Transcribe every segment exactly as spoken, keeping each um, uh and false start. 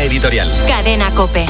editorial. Cadena COPE.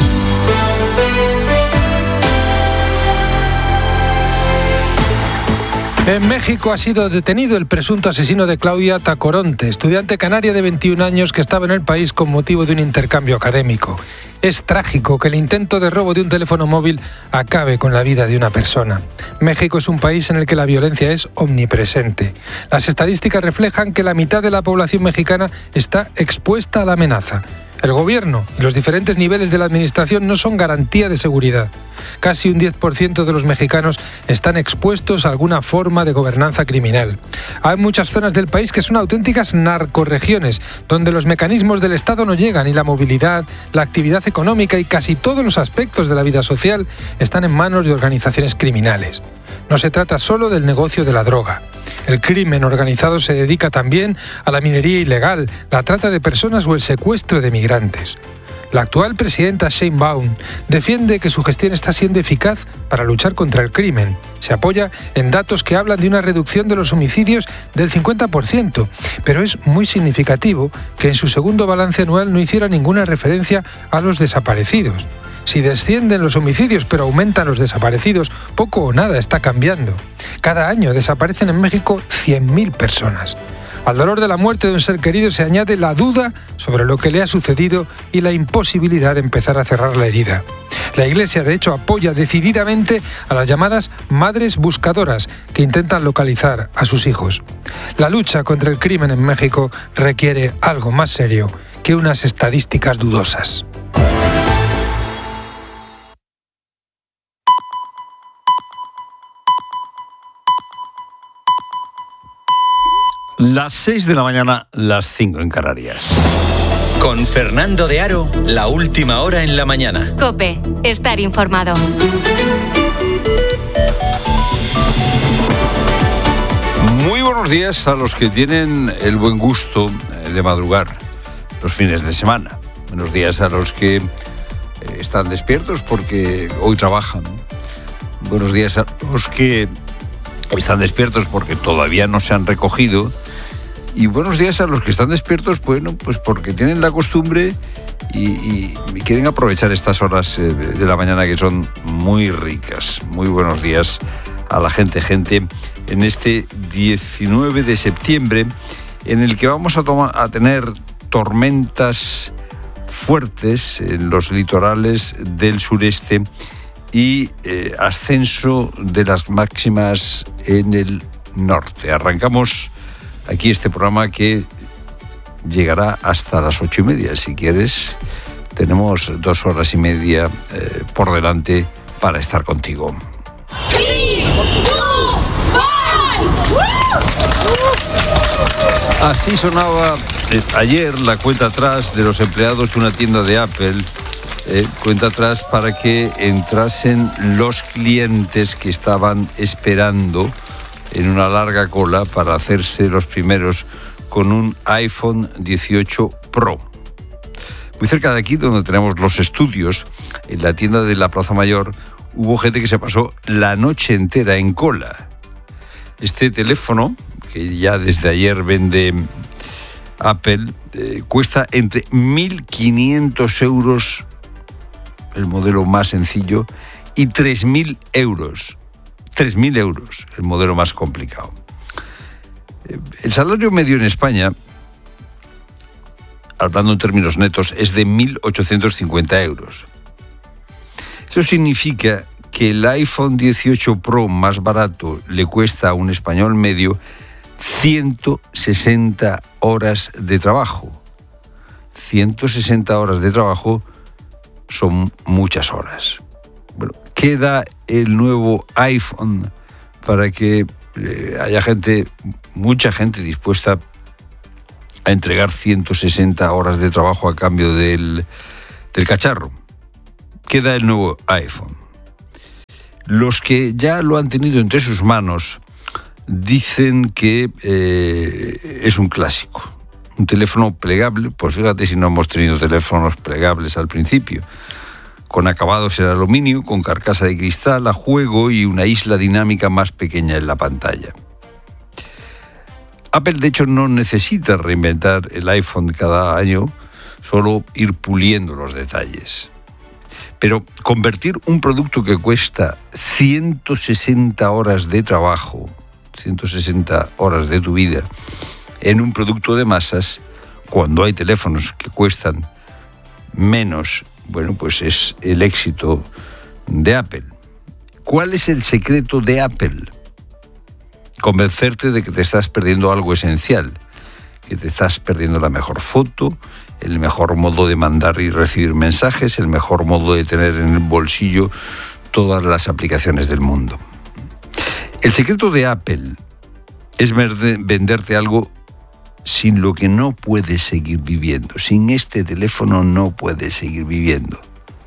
En México ha sido detenido el presunto asesino de Claudia Tacoronte, estudiante canaria de veintiún años que estaba en el país con motivo de un intercambio académico. Es trágico que el intento de robo de un teléfono móvil acabe con la vida de una persona. México es un país en el que la violencia es omnipresente. Las estadísticas reflejan que la mitad de la población mexicana está expuesta a la amenaza. El gobierno y los diferentes niveles de la administración no son garantía de seguridad. Casi un diez por ciento de los mexicanos están expuestos a alguna forma de gobernanza criminal. Hay muchas zonas del país que son auténticas narcorregiones, donde los mecanismos del Estado no llegan y la movilidad, la actividad económica y casi todos los aspectos de la vida social están en manos de organizaciones criminales. No se trata solo del negocio de la droga. El crimen organizado se dedica también a la minería ilegal, la trata de personas o el secuestro de migrantes. La actual presidenta Sheinbaum defiende que su gestión está siendo eficaz para luchar contra el crimen. Se apoya en datos que hablan de una reducción de los homicidios del cincuenta por ciento, pero es muy significativo que en su segundo balance anual no hiciera ninguna referencia a los desaparecidos. Si descienden los homicidios pero aumentan los desaparecidos, poco o nada está cambiando. Cada año desaparecen en México cien mil personas. Al dolor de la muerte de un ser querido se añade la duda sobre lo que le ha sucedido y la imposibilidad de empezar a cerrar la herida. La Iglesia, de hecho, apoya decididamente a las llamadas madres buscadoras que intentan localizar a sus hijos. La lucha contra el crimen en México requiere algo más serio que unas estadísticas dudosas. Las seis de la mañana, las cinco en Canarias. Con Fernando de Aro, la última hora en la mañana. COPE, estar informado. Muy buenos días a los que tienen el buen gusto de madrugar los fines de semana. Buenos días a los que están despiertos porque hoy trabajan. Buenos días a los que están despiertos porque todavía no se han recogido. Y buenos días a los que están despiertos, bueno, pues porque tienen la costumbre y, y, y quieren aprovechar estas horas eh, de la mañana que son muy ricas. Muy buenos días a la gente, gente, en este diecinueve de septiembre, en el que vamos a, toma, a tener tormentas fuertes en los litorales del sureste y eh, ascenso de las máximas en el norte. Arrancamos aquí este programa que llegará hasta las ocho y media. Si quieres, tenemos dos horas y media eh, por delante para estar contigo. Así sonaba eh, ayer la cuenta atrás de los empleados de una tienda de Apple. Eh, cuenta atrás para que entrasen los clientes que estaban esperando en una larga cola para hacerse los primeros con un iPhone dieciocho Pro. Muy cerca de aquí, donde tenemos los estudios, en la tienda de la Plaza Mayor, hubo gente que se pasó la noche entera en cola. Este teléfono, que ya desde ayer vende Apple, eh, cuesta entre mil quinientos euros el modelo más sencillo y tres mil euros. tres mil euros, el modelo más complicado. El salario medio en España, hablando en términos netos, es de mil ochocientos cincuenta euros. Eso significa que el iPhone dieciocho Pro más barato le cuesta a un español medio ciento sesenta horas de trabajo. ciento sesenta horas de trabajo son muchas horas. Bueno, ¿qué da el nuevo iPhone para que eh, haya gente, mucha gente dispuesta a entregar ciento sesenta horas de trabajo a cambio del, del cacharro? ¿Qué da el nuevo iPhone? Los que ya lo han tenido entre sus manos dicen que eh, es un clásico. Un teléfono plegable, pues fíjate si no hemos tenido teléfonos plegables al principio, con acabados en aluminio, con carcasa de cristal, a juego y una isla dinámica más pequeña en la pantalla. Apple, de hecho, no necesita reinventar el iPhone cada año. solo ir puliendo los detalles. Pero convertir un producto que cuesta ciento sesenta horas de trabajo, ciento sesenta horas de tu vida, en un producto de masas, cuando hay teléfonos que cuestan menos, bueno, pues es el éxito de Apple. ¿Cuál es el secreto de Apple? Convencerte de que te estás perdiendo algo esencial, que te estás perdiendo la mejor foto, el mejor modo de mandar y recibir mensajes, el mejor modo de tener en el bolsillo todas las aplicaciones del mundo. El secreto de Apple es venderte algo sin lo que no puedes seguir viviendo. Sin este teléfono no puedes seguir viviendo.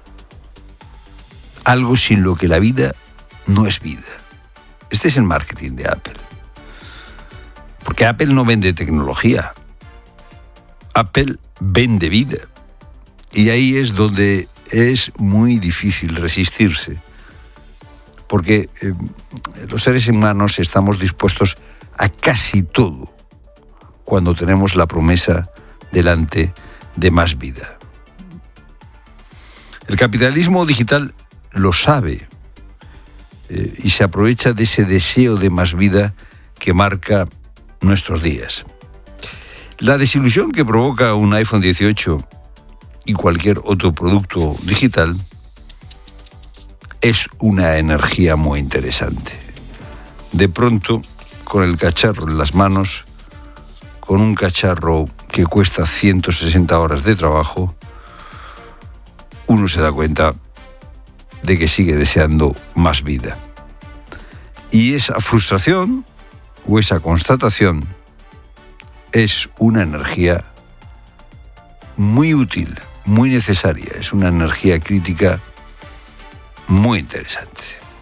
Algo sin lo que la vida no es vida. Este es el marketing de Apple. Porque Apple no vende tecnología. Apple vende vida. Y ahí es donde es muy difícil resistirse. Porque eh, los seres humanos estamos dispuestos a casi todo cuando tenemos la promesa delante de más vida. El capitalismo digital lo sabe eh, y se aprovecha de ese deseo de más vida que marca nuestros días. La desilusión que provoca un iPhone dieciocho y cualquier otro producto digital es una energía muy interesante. De pronto, con el cacharro en las manos, con un cacharro que cuesta ciento sesenta horas de trabajo, uno se da cuenta de que sigue deseando más vida. Y esa frustración o esa constatación es una energía muy útil, muy necesaria, es una energía crítica muy interesante.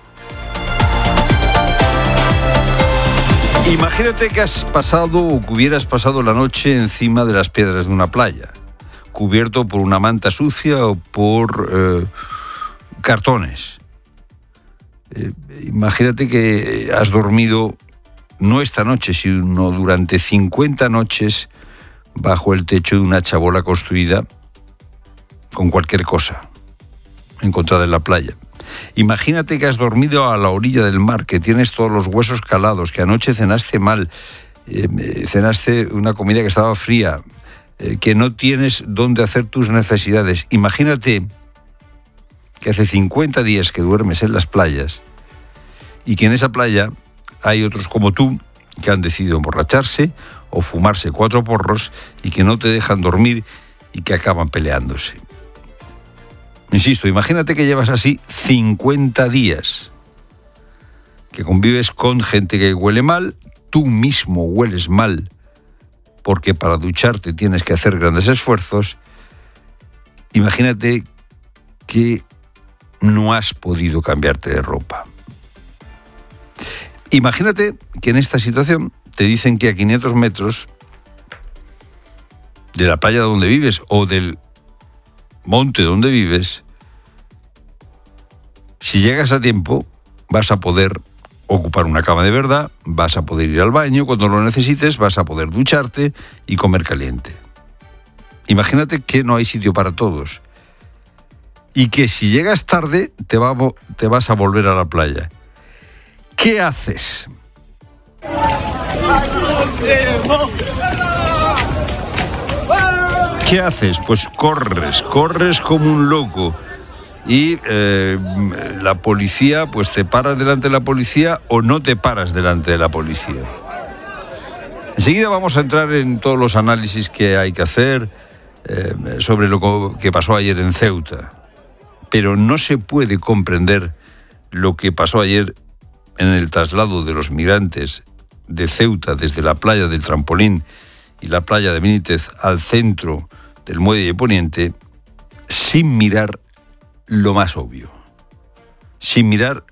Imagínate que has pasado o que hubieras pasado la noche encima de las piedras de una playa, cubierto por una manta sucia o por eh, cartones. Eh, imagínate que has dormido no esta noche, sino durante cincuenta noches bajo el techo de una chabola construida con cualquier cosa encontrada en la playa. Imagínate que has dormido a la orilla del mar, que tienes todos los huesos calados, que anoche cenaste mal, eh, cenaste una comida que estaba fría, eh, que no tienes dónde hacer tus necesidades. Imagínate que hace cincuenta días que duermes en las playas y que en esa playa hay otros como tú que han decidido emborracharse o fumarse cuatro porros y que no te dejan dormir y que acaban peleándose. Insisto, imagínate que llevas así cincuenta días, que convives con gente que huele mal, tú mismo hueles mal, porque para ducharte tienes que hacer grandes esfuerzos. Imagínate que no has podido cambiarte de ropa. Imagínate que en esta situación te dicen que a quinientos metros de la playa donde vives o del monte donde vives, si llegas a tiempo, vas a poder ocupar una cama de verdad, vas a poder ir al baño cuando lo necesites, vas a poder ducharte y comer caliente. Imagínate que no hay sitio para todos y que si llegas tarde te, va, te vas a volver a la playa. ¿Qué haces? ¿Qué haces? Pues corres, corres como un loco. Y eh, la policía, pues te paras delante de la policía o no te paras delante de la policía. Enseguida vamos a entrar en todos los análisis que hay que hacer eh, sobre lo que pasó ayer en Ceuta. Pero no se puede comprender lo que pasó ayer en el traslado de los migrantes de Ceuta desde la playa del Trampolín y la playa de Benítez al centro del muelle de Poniente sin mirar lo más obvio, sin mirar